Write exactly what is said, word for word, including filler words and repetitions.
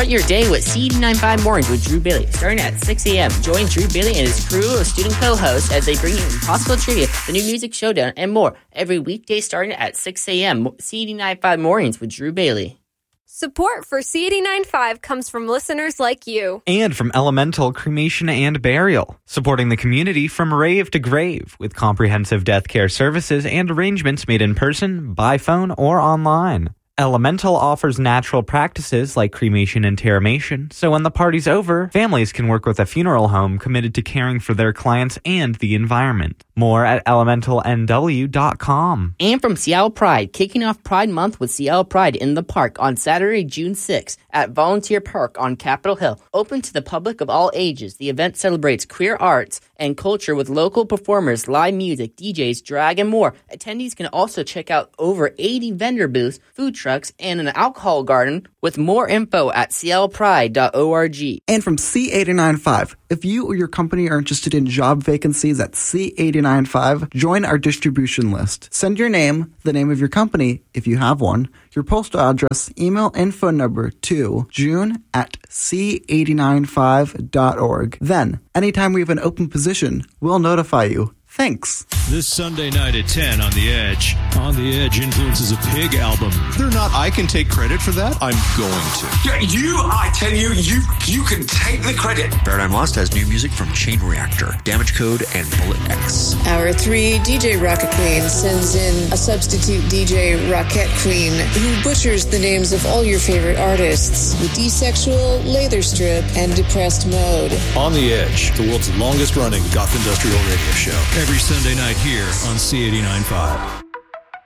Start your day with C eighty-nine point five Mornings with Drew Bailey, starting at six a.m. Join Drew Bailey and his crew of student co-hosts as they bring you Impossible Trivia, the new music showdown, and more every weekday starting at six a.m. C eighty-nine point five Mornings with Drew Bailey. Support for C eighty-nine point five comes from listeners like you. And from Elemental Cremation and Burial, supporting the community from rave to grave with comprehensive death care services and arrangements made in person, by phone, or online. Elemental offers natural practices like cremation and terramation, so when the party's over, families can work with a funeral home committed to caring for their clients and the environment. More at elemental n w dot com. And from Seattle Pride, kicking off Pride Month with Seattle Pride in the Park on Saturday, June sixth at Volunteer Park on Capitol Hill. Open to the public of all ages, the event celebrates queer arts and culture with local performers, live music, D Js, drag, and more. Attendees can also check out over eighty vendor booths, food trucks, and an alcohol garden with more info at seattle pride dot org. And from C eighty-nine point five, if you or your company are interested in job vacancies at C eighty-nine point five, join our distribution list. Send your name, the name of your company, if you have one, your postal address, email, and phone number to june at c eighty-nine five dot org. Then, anytime we have an open position, we'll notify you. Thanks. This Sunday night at ten on The Edge. On the Edge influences a Pig album. Whether or not I can take credit for that, I'm going to. Yeah, you, I tell you, you you can take the credit. Paradigm Lost has new music from Chain Reactor, Damage Code, and Bullet X. Hour three, D J Rocket Queen sends in a substitute D J Rocket Queen who butchers the names of all your favorite artists with Desexual, Latherstrip, and Depressed Mode. On the Edge, the world's longest running goth industrial radio show. Every Sunday night here on C eighty-nine point five.